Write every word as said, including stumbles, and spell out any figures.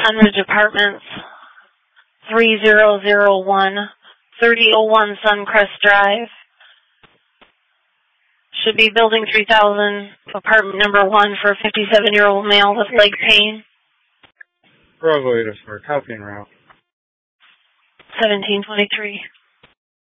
Sunridge Apartments, three zero zero one, thirty oh one Suncrest Drive. Should be building three thousand, apartment number one, for a fifty-seven-year-old male with leg pain. Bravo eight oh four, copy en route. seventeen twenty-three.